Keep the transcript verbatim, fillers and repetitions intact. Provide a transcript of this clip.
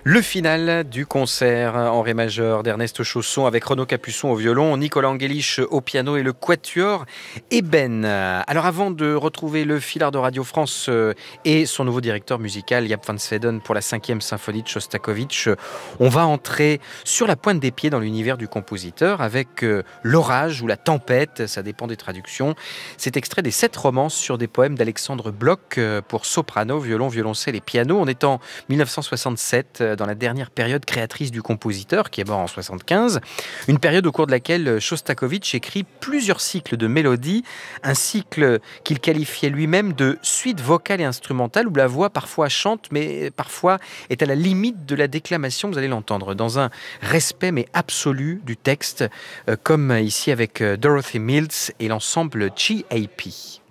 Le final du concert en ré majeur d'Ernest Chausson avec Renaud Capuçon au violon, Nicolas Angelich au piano et le quatuor Eben. Alors avant de retrouver le Filard de Radio France et son nouveau directeur musical Jaap van Zweden pour la cinquième symphonie de Shostakovich, on va entrer sur la pointe des pieds dans l'univers du compositeur avec L'orage ou la tempête, ça dépend des traductions. C'est extrait des sept romances sur des poèmes d'Alexandre Bloch pour soprano, violon, violoncelle et piano. On est en dix-neuf cent soixante-sept, dans la dernière période créatrice du compositeur, qui est mort en soixante-quinze, une période au cours de laquelle Shostakovich écrit plusieurs cycles de mélodies, un cycle qu'il qualifiait lui-même de suite vocale et instrumentale, où la voix parfois chante, mais parfois est à la limite de la déclamation, vous allez l'entendre, dans un respect mais absolu du texte, comme ici avec Dorothy Mills et l'ensemble G A P.